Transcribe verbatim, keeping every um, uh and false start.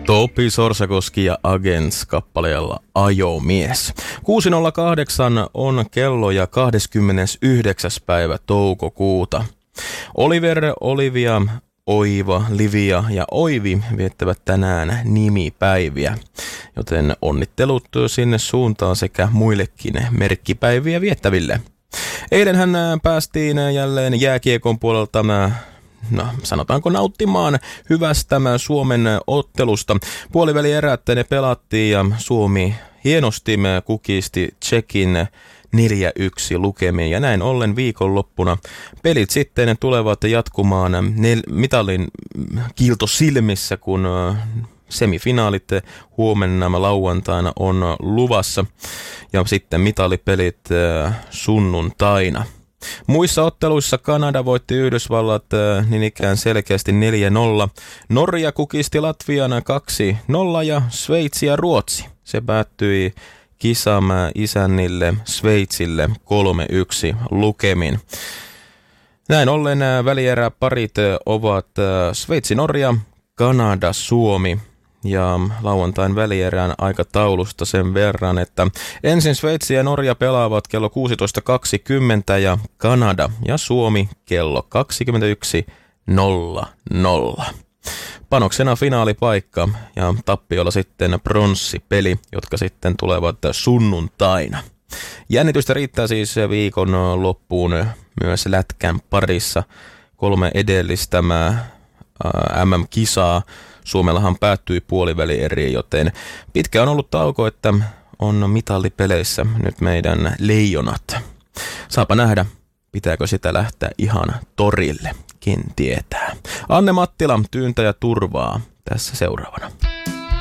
Topi Sorsakoski ja Agents kappaleella Ajomies. kuusi nolla kahdeksan on kello ja kahdeskymmenesyhdeksäs päivä toukokuuta. Oliver, Olivia, Oiva, Livia ja Oivi viettävät tänään nimipäiviä, joten onnittelut sinne suuntaan sekä muillekin merkkipäiviä viettäville. Eilenhän päästiin jälleen jääkiekon puolelta, no sanotaanko nauttimaan hyvästä Suomen ottelusta. Puolivälierät ne pelattiin ja Suomi hienosti kukisti Tšekin neljä yksi lukemiin ja näin ollen viikonloppuna pelit sitten tulevat jatkumaan nel- mitalin kiilto silmissä, kun semifinaalit huomenna lauantaina on luvassa ja sitten mitalipelit sunnuntaina. Muissa otteluissa Kanada voitti Yhdysvallat niin ikään selkeästi neljä nolla. Norja kukisti Latvian kaksi nolla ja Sveitsi ja Ruotsi. Se päättyi kisaamaan isännille Sveitsille kolme yksi lukemin. Näin ollen välieräparit ovat Sveitsi-Norja, Kanada-Suomi. Ja lauantain välierään aikataulusta sen verran, että ensin Sveitsi ja Norja pelaavat kello kuusitoista kaksikymmentä ja Kanada ja Suomi kello kaksikymmentäyksi nolla nolla. Panoksena finaalipaikka ja tappiolla sitten pronssipeli, jotka sitten tulevat sunnuntaina. Jännitystä riittää siis viikon loppuun myös lätkän parissa. Kolme edellistämää M M-kisaa. Suomellahan päättyi puolivälieriin, joten pitkä on ollut tauko, että on mitallipeleissä nyt meidän leijonat. Saapa nähdä, pitääkö sitä lähteä ihan torille, ken tietää. Anne Mattila, Tyyntä ja turvaa tässä seuraavana.